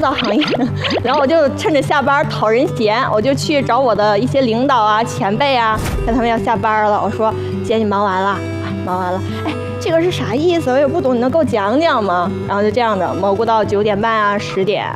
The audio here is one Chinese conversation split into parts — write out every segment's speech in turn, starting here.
造行业，然后我就趁着下班讨人嫌，我就去找我的一些领导啊、前辈啊，跟他们要下班了。我说：“姐，你忙完了？忙完了。哎，这个是啥意思？我也不懂，你能给我讲讲吗？”然后就这样的蘑菇到9点半啊、10点。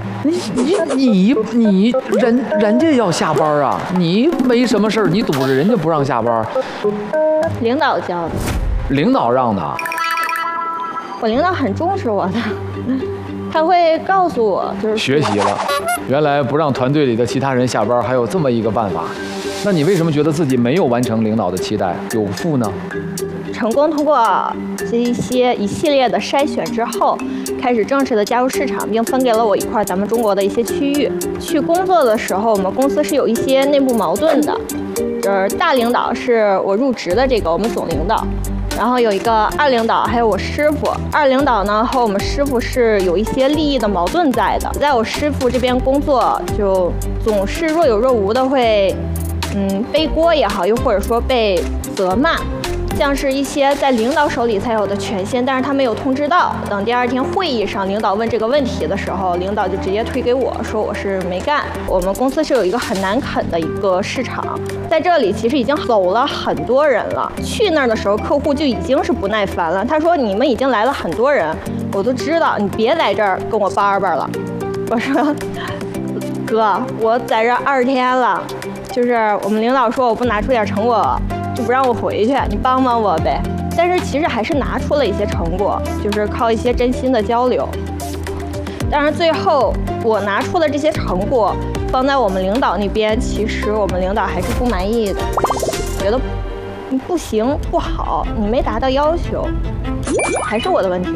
人家要下班啊，你没什么事儿，你堵着人家不让下班。 领导教的。 领导让的。 我领导很重视我的。他会告诉我，就是学习了，原来不让团队里的其他人下班还有这么一个办法。那你为什么觉得自己没有完成领导的期待，有负呢？ 成功通过这一系列的筛选之后，开始正式的加入市场，并分给了我一块咱们中国的一些区域。去工作的时候，我们公司是有一些内部矛盾的，就是大领导是我入职的这个我们总领导。然后有一个二领导，还有我师傅。二领导呢和我们师傅是有一些利益的矛盾在的，在我师傅这边工作，就总是若有若无的会，背锅也好，又或者说被责骂，像是一些在领导手里才有的权限，但是他没有通知到。等第2天会议上领导问这个问题的时候，领导就直接推给我说我是没干。我们公司是有一个很难啃的一个市场，在这里其实已经走了很多人了。去那儿的时候，客户就已经是不耐烦了。他说你们已经来了很多人，我都知道，你别来这儿跟我叭叭了。我说哥，我在这20天了，就是我们领导说我不拿出点成果就不让我回去，你帮帮我呗。但是其实还是拿出了一些成果，就是靠一些真心的交流。但是最后我拿出的这些成果放在我们领导那边，其实我们领导还是不满意的，觉得你不行不好，你没达到要求，还是我的问题。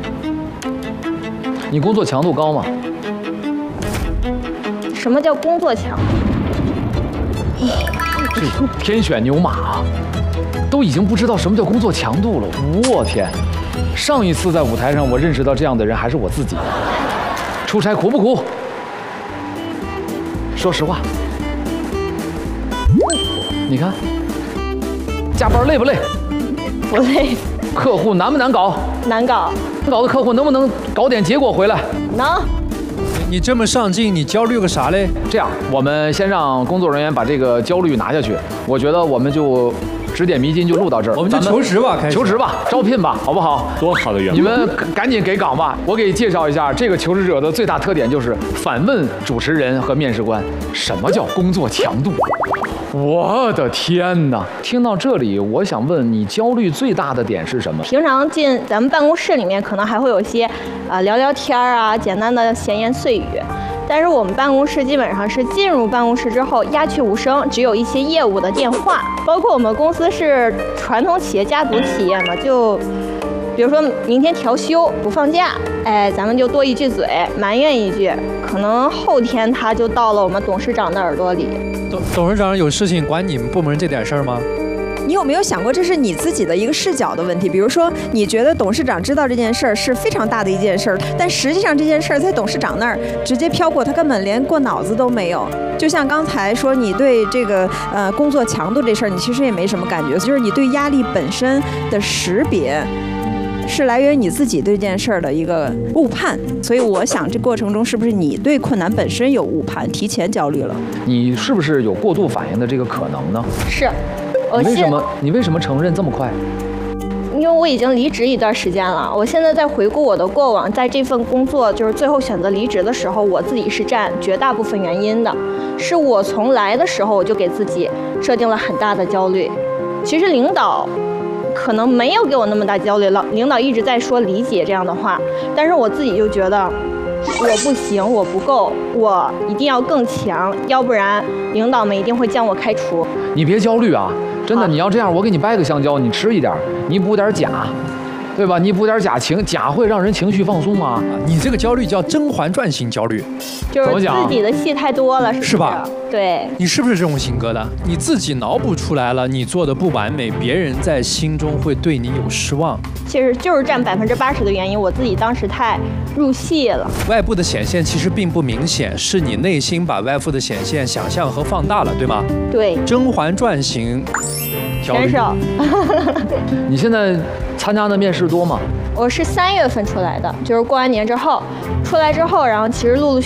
你工作强度高吗？ 什么叫工作强度？ 这天选牛马，都已经不知道什么叫工作强度了。我天！上一次在舞台上我认识到这样的人还是我自己。出差苦不苦？说实话。你看，加班累不累？ 不累。 客户难不难搞？ 难搞。 搞的客户能不能搞点结果回来？ 能。 你这么上进，你焦虑个啥嘞？ 这样，我们先让工作人员把这个焦虑拿下去。我觉得我们就指点迷津就录到这儿。 我们就求职吧，开始求职吧，招聘吧，好不好？ 多好的缘分！ 你们赶紧给岗吧。我给介绍一下，这个求职者的最大特点就是反问主持人和面试官：什么叫工作强度？我的天哪！听到这里，我想问你，焦虑最大的点是什么？ 平常进咱们办公室里面，可能还会有一些聊聊天啊，简单的闲言碎语。但是我们办公室基本上是进入办公室之后鸦雀无声，只有一些业务的电话。包括我们公司是传统企业、家族企业嘛，就比如说明天调休不放假，哎，咱们就多一句嘴，埋怨一句，可能后天他就到了我们董事长的耳朵里。 董事长有事情管你们部门这点事儿吗？ 你有没有想过，这是你自己的一个视角的问题？比如说，你觉得董事长知道这件事儿是非常大的一件事儿，但实际上这件事儿在董事长那儿直接飘过，他根本连过脑子都没有。就像刚才说，你对这个工作强度这事儿，你其实也没什么感觉，就是你对压力本身的识别是来源于你自己对这件事儿的一个误判。所以我想，这过程中是不是你对困难本身有误判，提前焦虑了？ 你是不是有过度反应的这个可能呢？ 是。 你为什么承认这么快？ 因为我已经离职一段时间了，我现在在回顾我的过往，在这份工作就是最后选择离职的时候，我自己是占绝大部分原因的，是我从来的时候我就给自己设定了很大的焦虑。其实领导可能没有给我那么大焦虑，领导一直在说理解这样的话，但是我自己就觉得我不行，我不够，我一定要更强，要不然领导们一定会将我开除。 你别焦虑啊，真的，你要这样，我给你掰个香蕉，你吃一点，你补点钾，对吧？你补点钾会让人情绪放松吗？ 你这个焦虑叫《甄嬛传》型焦虑， 就是自己的戏太多了， 是吧？ 对。 你是不是这种性格的？你自己脑补出来了，你做的不完美，别人在心中会对你有失望。 其实就是占80%的原因，我自己当时太入戏了。 外部的显现其实并不明显，是你内心把外部的显现想象和放大了，对吗？ 对。 《甄嬛传》型选手。 你现在参加的面试多吗？ 我是3月份出来的，就是过完年之后出来之后，然后其实陆